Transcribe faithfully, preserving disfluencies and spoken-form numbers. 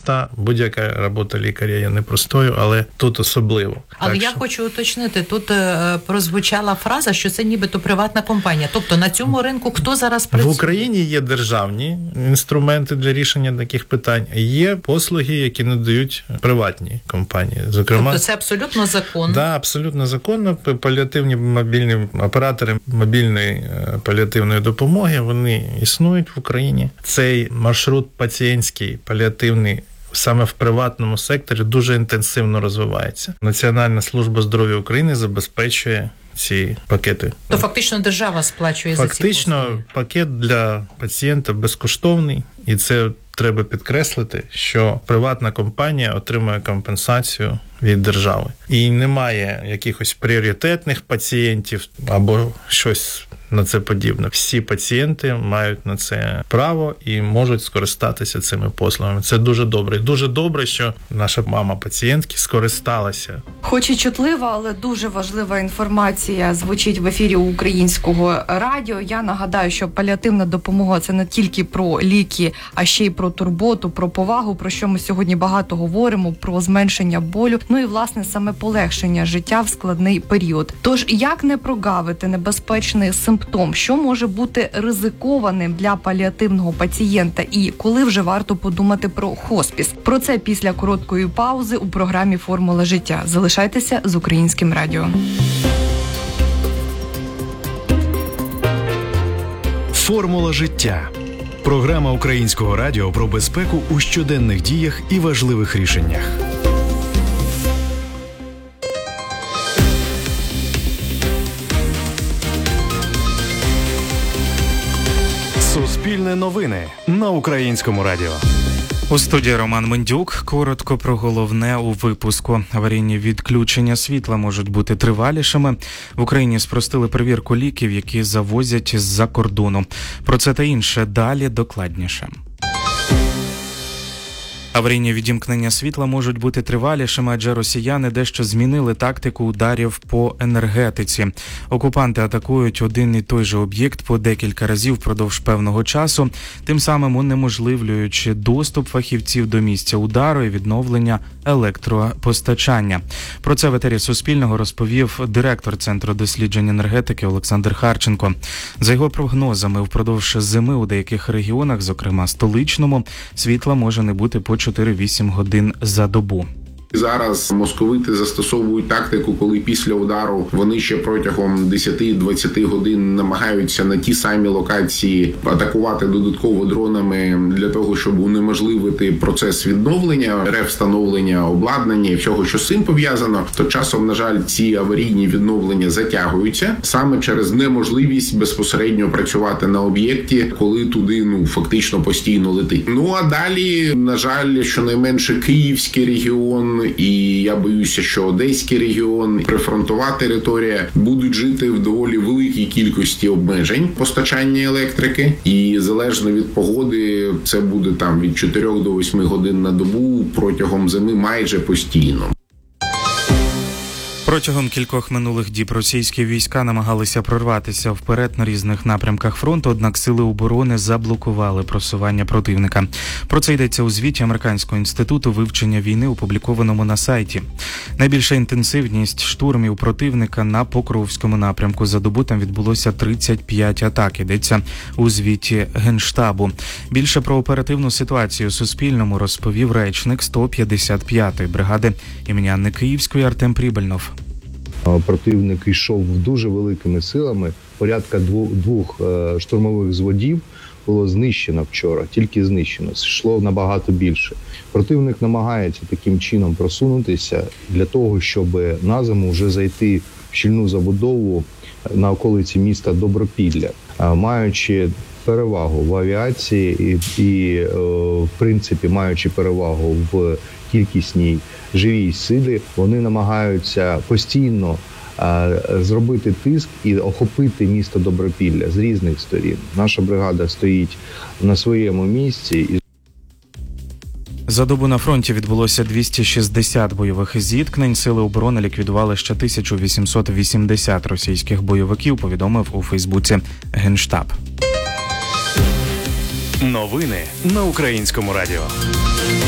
непроста. Будь-яка робота лікаря є непростою, але тут особливо. Але так я що... хочу уточнити, тут е, прозвучала фраза, що це нібито приватна компанія. Тобто на цьому ринку хто зараз працює? В Україні є державні інструменти для рішення таких питань, є послуги, які надають приватні компанії. Зокрема, тобто це абсолютно законно? Да, абсолютно законно. Паліативні мобільні оператори мобільної паліативної допомоги, вони існують в Україні. Цей маршрут пацієнтський, паліативний, саме в приватному секторі дуже інтенсивно розвивається. Національна служба здоров'я України забезпечує ці пакети. То фактично держава сплачує за ці послуги? Фактично пакет для пацієнта безкоштовний, і це треба підкреслити, що приватна компанія отримує компенсацію від держави. І немає якихось пріоритетних пацієнтів або щось на це подібне. Всі пацієнти мають на це право і можуть скористатися цими послугами. Це дуже добре. Дуже добре, що наша мама пацієнтки скористалася. Хоч і чутлива, але дуже важлива інформація звучить в ефірі Українського радіо. Я нагадаю, що паліативна допомога – це не тільки про ліки, а ще й про турботу, про повагу, про що ми сьогодні багато говоримо, про зменшення болю, ну і, власне, саме полегшення життя в складний період. Тож, як не прогавити небезпечний симптом, що може бути ризикованим для паліативного пацієнта і коли вже варто подумати про хоспіс? Про це після короткої паузи у програмі «Формула життя». Залишайтеся з Українським радіо. «Формула життя» – програма Українського радіо про безпеку у щоденних діях і важливих рішеннях. Суспільне новини на Українському радіо. У студії Роман Мендюк. Коротко про головне у випуску. Аварійні відключення світла можуть бути тривалішими. В Україні спростили перевірку ліків, які завозять з-за кордону. Про це та інше далі докладніше. Аварійні відімкнення світла можуть бути тривалішими, адже росіяни дещо змінили тактику ударів по енергетиці. Окупанти атакують один і той же об'єкт по декілька разів впродовж певного часу, тим самим унеможливлюючи доступ фахівців до місця удару і відновлення електропостачання. Про це в етері Суспільного розповів директор Центру досліджень енергетики Олександр Харченко. За його прогнозами, впродовж зими у деяких регіонах, зокрема столичному, світла може не бути по чотири-вісім годин за добу. Зараз московити застосовують тактику, коли після удару вони ще протягом десять-двадцять годин намагаються на ті самі локації атакувати додатково дронами для того, щоб унеможливити процес відновлення, ревстановлення обладнання і всього, що з цим пов'язано. То часом, на жаль, ці аварійні відновлення затягуються саме через неможливість безпосередньо працювати на об'єкті, коли туди ну фактично постійно летить. Ну а далі, на жаль, щонайменше Київський регіон і я боюся, що Одеський регіон, прифронтова територія будуть жити в доволі великій кількості обмежень постачання електрики. І залежно від погоди, це буде там від чотирьох до восьми годин на добу протягом зими майже постійно. Протягом кількох минулих діб російські війська намагалися прорватися вперед на різних напрямках фронту, однак сили оборони заблокували просування противника. Про це йдеться у звіті Американського інституту вивчення війни, опублікованому на сайті. Найбільша інтенсивність штурмів противника на Покровському напрямку. За добу там відбулося тридцять п'ять атак, йдеться у звіті Генштабу. Більше про оперативну ситуацію Суспільному розповів речник сто п'ятдесят п'ятої бригади імені Анни Київської Артем Прибильнов. Противник йшов дуже великими силами. Порядка двох, двох е, штурмових зводів було знищено вчора, тільки знищено. Йшло набагато більше. Противник намагається таким чином просунутися для того, щоб на зиму вже зайти в щільну забудову на околиці міста Добропілля, маючи перевагу в авіації і, і в принципі, маючи перевагу в кількісній живій силі, вони намагаються постійно а, зробити тиск і охопити місто Добропілля з різних сторін. Наша бригада стоїть на своєму місці. За добу на фронті відбулося двісті шістдесят бойових зіткнень. Сили оборони ліквідували ще тисячу вісімсот вісімдесят російських бойовиків, повідомив у Фейсбуці Генштаб. Новини на Українському радіо.